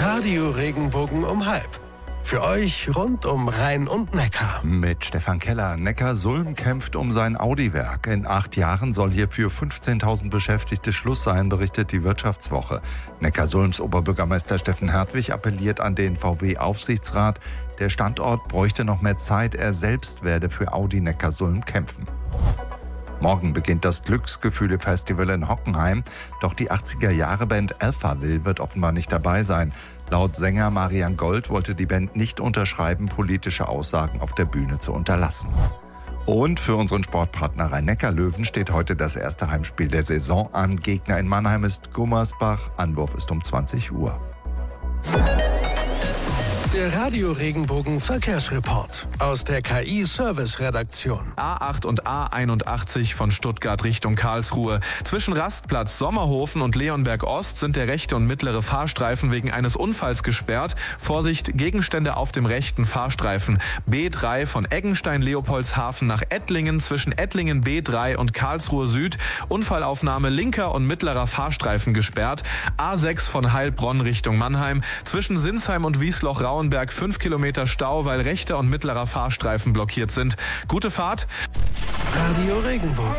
Radio Regenbogen um 12:30. Für euch rund um Rhein und Neckar. Mit Stefan Keller. Neckarsulm kämpft um sein Audi-Werk. In 8 Jahren soll hier für 15.000 Beschäftigte Schluss sein, berichtet die Wirtschaftswoche. Neckarsulms Oberbürgermeister Steffen Hertwig appelliert an den VW-Aufsichtsrat. Der Standort bräuchte noch mehr Zeit. Er selbst werde für Audi Neckarsulm kämpfen. Morgen beginnt das Glücksgefühle-Festival in Hockenheim. Doch die 80er-Jahre-Band Alphaville wird offenbar nicht dabei sein. Laut Sänger Marian Gold wollte die Band nicht unterschreiben, politische Aussagen auf der Bühne zu unterlassen. Und für unseren Sportpartner Rhein-Neckar-Löwen steht heute das erste Heimspiel der Saison an. Gegner in Mannheim ist Gummersbach. Anwurf ist um 20 Uhr. Der Radio Regenbogen Verkehrsreport aus der KI-Service-Redaktion. A8 und A81 von Stuttgart Richtung Karlsruhe. Zwischen Rastplatz Sommerhofen und Leonberg Ost sind der rechte und mittlere Fahrstreifen wegen eines Unfalls gesperrt. Vorsicht, Gegenstände auf dem rechten Fahrstreifen. B3 von Eggenstein-Leopoldshafen nach Ettlingen zwischen Ettlingen B3 und Karlsruhe Süd. Unfallaufnahme linker und mittlerer Fahrstreifen gesperrt. A6 von Heilbronn Richtung Mannheim. Zwischen Sinsheim und Wiesloch-Rauenberg 5 Kilometer Stau, weil rechter und mittlerer Fahrstreifen blockiert sind. Gute Fahrt. Radio Regenbogen.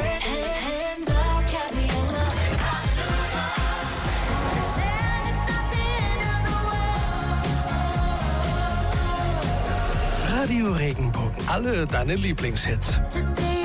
Radio Regenbogen. Alle deine Lieblingshits.